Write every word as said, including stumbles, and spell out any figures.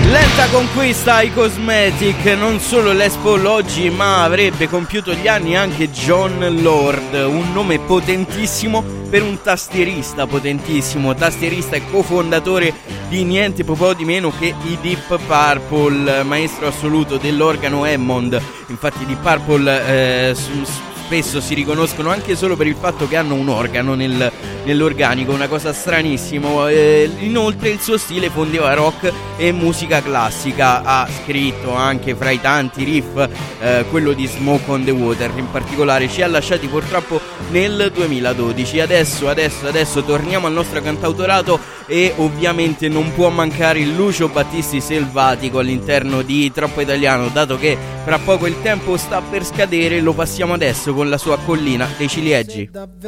Lenta conquista ai Cosmetic, non solo Les Paul oggi, ma avrebbe compiuto gli anni anche Jon Lord, un nome potentissimo per un tastierista potentissimo, tastierista e cofondatore di niente po' di meno che i Deep Purple, maestro assoluto dell'organo Hammond. Infatti i Deep Purple eh, su, spesso si riconoscono anche solo per il fatto che hanno un organo nel, nell'organico, una cosa stranissima. Eh, inoltre il suo stile fondeva rock e musica classica, ha scritto anche fra i tanti riff eh, quello di Smoke on the Water in particolare. Ci ha lasciati purtroppo nel duemiladodici. Adesso, adesso, adesso torniamo al nostro cantautorato e ovviamente non può mancare il Lucio Battisti selvatico all'interno di Troppo Italiano, dato che fra poco il tempo sta per scadere. Lo passiamo adesso con la sua Collina dei Ciliegi.